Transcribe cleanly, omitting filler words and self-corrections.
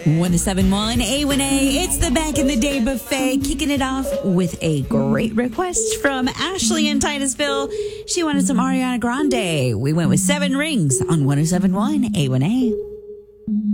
1071 A1A. It's the Back in the Day buffet, kicking it off with a great request from Ashley in Titusville. She wanted some Ariana Grande. We went with 7 Rings on 1071 A1A.